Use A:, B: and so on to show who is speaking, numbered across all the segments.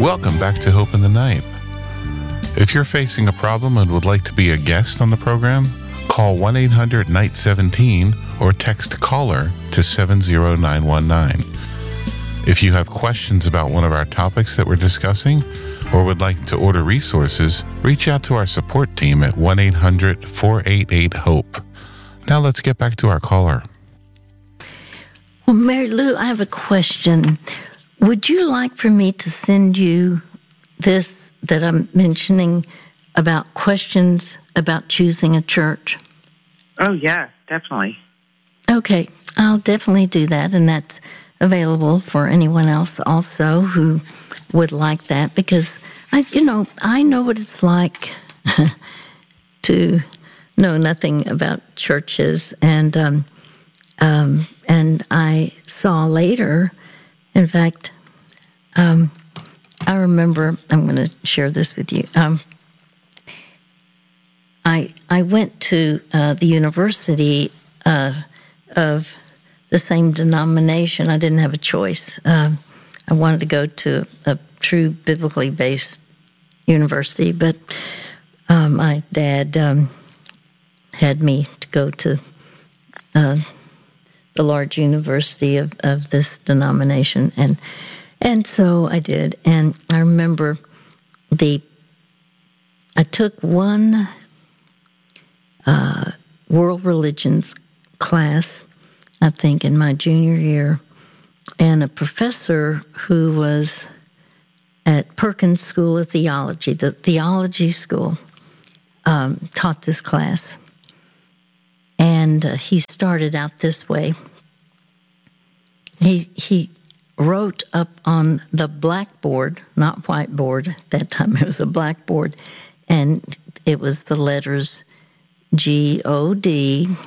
A: Welcome back to Hope in the Night. If you're facing a problem and would like to be a guest on the program, call 1-800-NIGHT-17 or text CALLER to 70919. If you have questions about one of our topics that we're discussing or would like to order resources, reach out to our support team at 1-800-488-HOPE. Now let's get back to our caller.
B: Well, Mary Lou, I have a question. Would you like for me to send you this that I'm mentioning about questions about choosing a church?
C: Oh, yeah, definitely.
B: Okay, I'll definitely do that, and that's available for anyone else also who would like that, because I know what it's like to know nothing about churches, and I saw later, in fact, I remember, I'm going to share this with you. I went to the university of the same denomination. I didn't have a choice. I wanted to go to a true biblically based university, but my dad had me to go to the large university of this denomination, and so I did. And I remember I took one world religions class, I think, in my junior year, and a professor who was at Perkins School of Theology, the theology school, taught this class. And he started out this way. He wrote up on the blackboard, not whiteboard, at that time it was a blackboard, and it was the letters GODIS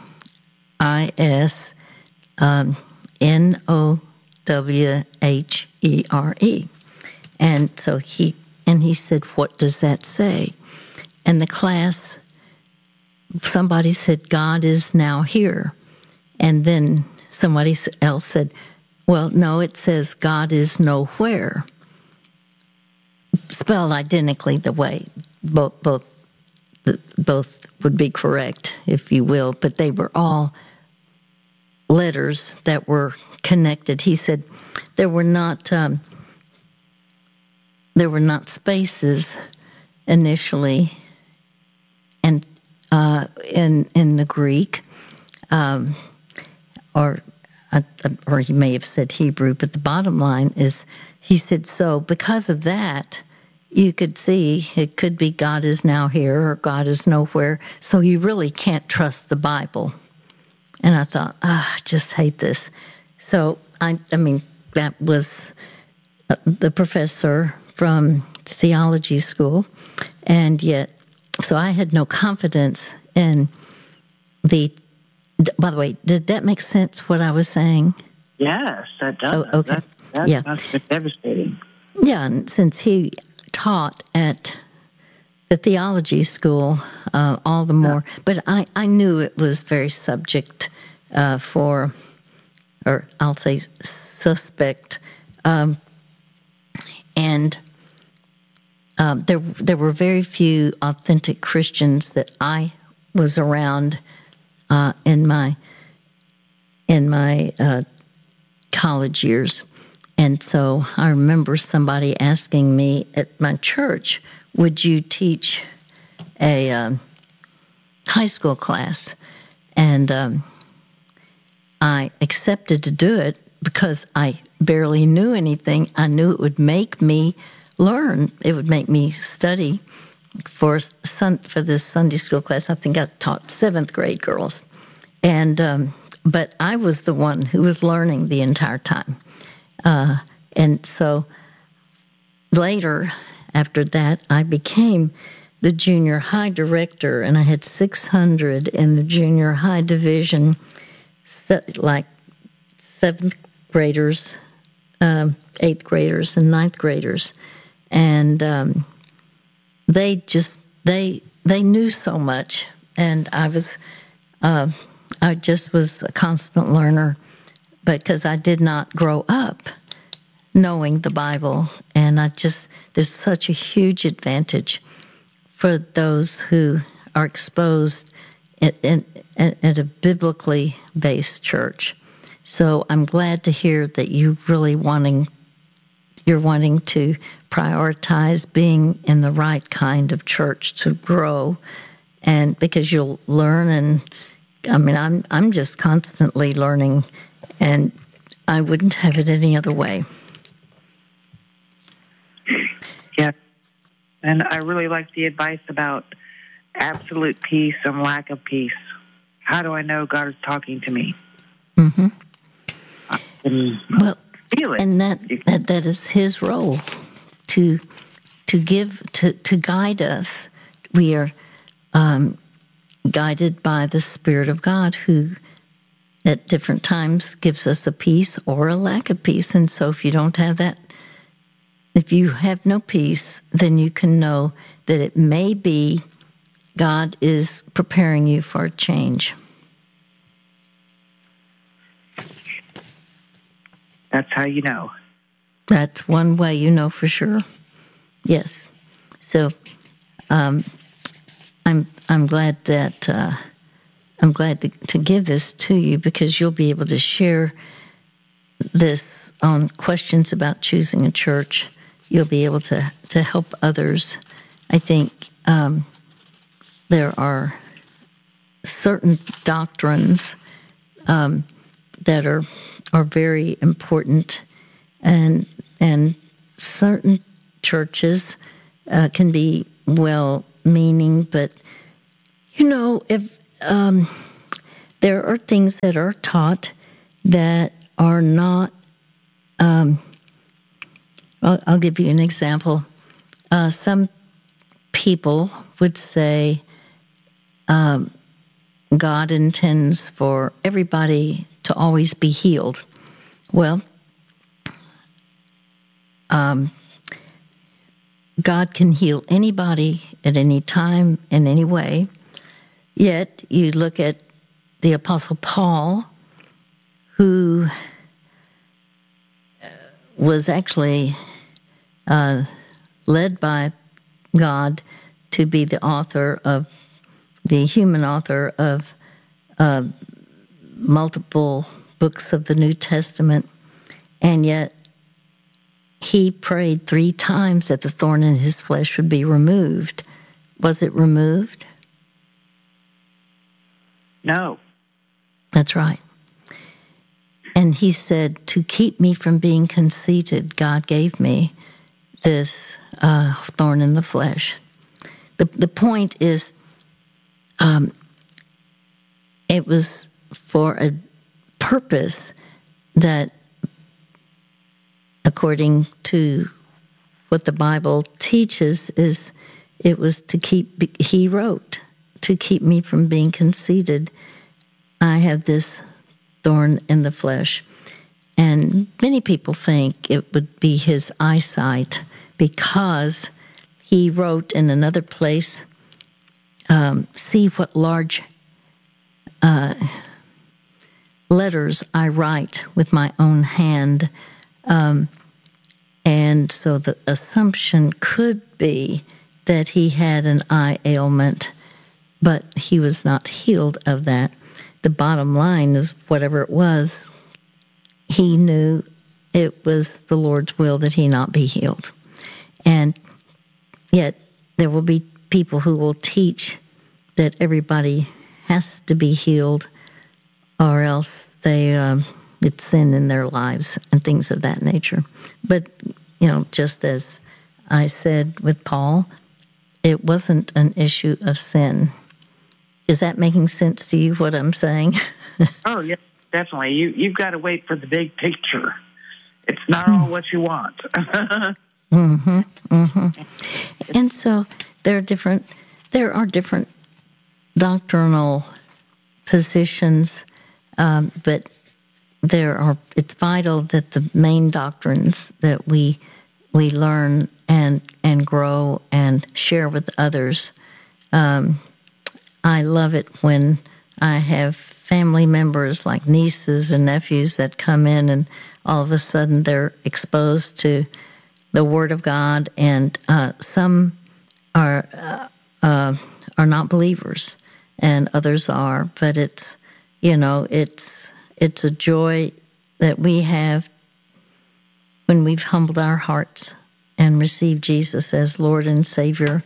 B: NOWHERE. And so he said, "What does that say?" And the class, somebody said, "God is now here." And then somebody else said, "Well, no, it says God is nowhere." Spelled identically the way both would be correct, if you will, but they were all letters that were connected. He said there were not spaces initially, and in the Greek, or he may have said Hebrew, but the bottom line is, he said, so because of that, you could see it could be God is now here or God is nowhere, so you really can't trust the Bible. And I thought, I just hate this. So, I mean, that was the professor from theology school, and yet, so I had no confidence in by the way, did that make sense, what I was saying?
C: Yes, that does.
B: Oh, okay.
C: That's devastating.
B: Yeah, and since he taught at the theology school, all the more. But I knew it was very subject or I'll say suspect. And there were very few authentic Christians that I was around in my college years. And so I remember somebody asking me at my church, would you teach a high school class? And I accepted to do it because I barely knew anything. I knew it would make me learn. It would make me study for this Sunday school class. I think I taught 7th grade girls. And but I was the one who was learning the entire time. And so later, after that, I became the junior high director, and I had 600 in the junior high division, like 7th graders, 8th graders, and 9th graders. And they knew so much, and I just was a constant learner, because I did not grow up knowing the Bible, and I just there's such a huge advantage for those who are exposed at a biblically based church. So I'm glad to hear that you're wanting to prioritize being in the right kind of church to grow, and because you'll learn. And I mean, I'm just constantly learning, and I wouldn't have it any other way.
C: Yeah. And I really like the advice about absolute peace and lack of peace. How do I know God is talking to me?
B: Mm-hmm.
C: I can feel it.
B: And that is His role to guide us. We are guided by the Spirit of God, who at different times gives us a peace or a lack of peace. And so if you don't have that, if you have no peace, then you can know that it may be God is preparing you for a change.
C: That's how you know.
B: That's one way you know for sure. Yes. So I'm glad that I'm glad to give this to you, because you'll be able to share this on questions about choosing a church. You'll be able to help others. I think there are certain doctrines that are very important, and certain churches can be well-meaning, but if there are things that are taught that are not. I'll give you an example. Some people would say God intends for everybody to always be healed. Well, God can heal anybody at any time, in any way. Yet you look at the Apostle Paul, who was actually led by God to be the human author of multiple books of the New Testament, and yet he prayed 3 times that the thorn in his flesh would be removed. Was it removed?
C: No.
B: That's right. And he said, to keep me from being conceited, God gave me this thorn in the flesh. The point is, it was for a purpose that, according to what the Bible teaches, is it was to keep, he wrote, to keep me from being conceited. I have this thorn in the flesh. And many people think it would be his eyesight, because he wrote in another place, see what large letters I write with my own hand. And so the assumption could be that he had an eye ailment, but he was not healed of that. The bottom line is, whatever it was, he knew it was the Lord's will that he not be healed. And yet there will be people who will teach that everybody has to be healed, or else it's sin in their lives and things of that nature. But, just as I said with Paul, it wasn't an issue of sin. Is that making sense to you, what I'm saying?
C: Oh, yeah, definitely. You've got to wait for the big picture. It's not all what you want.
B: Mm-hmm. Mm-hmm. And so there are different doctrinal positions, but it's vital that the main doctrines that we learn and grow and share with others. I love it when I have family members like nieces and nephews that come in, and all of a sudden they're exposed to the Word of God, and some are not believers, and others are. But it's a joy that we have when we've humbled our hearts and received Jesus as Lord and Savior.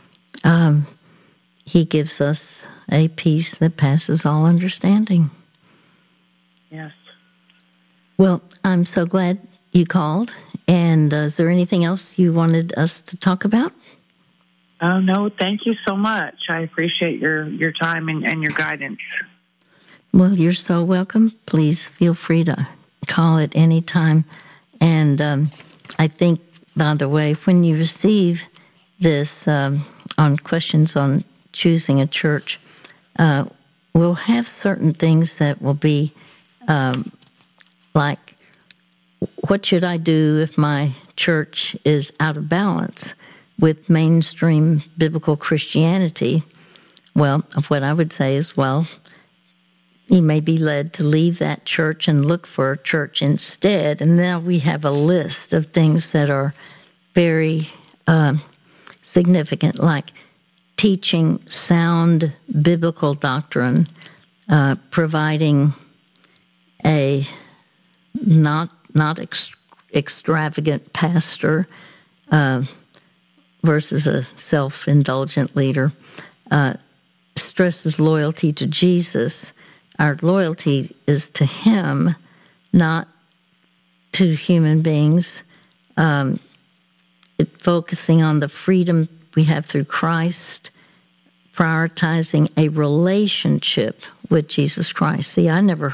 B: He gives us a peace that passes all understanding.
C: Yes.
B: Well, I'm so glad you called. And is there anything else you wanted us to talk about?
C: Oh, no, thank you so much. I appreciate your time and your guidance.
B: Well, you're so welcome. Please feel free to call at any time. And I think, by the way, when you receive this on questions on choosing a church, we'll have certain things that will be like, what should I do if my church is out of balance with mainstream biblical Christianity? Well, what I would say is, well, you may be led to leave that church and look for a church instead. And now we have a list of things that are very significant, like teaching sound biblical doctrine, providing a not extravagant pastor versus a self-indulgent leader, stresses loyalty to Jesus. Our loyalty is to Him, not to human beings. Focusing on the freedom we have through Christ, prioritizing a relationship with Jesus Christ. See, I never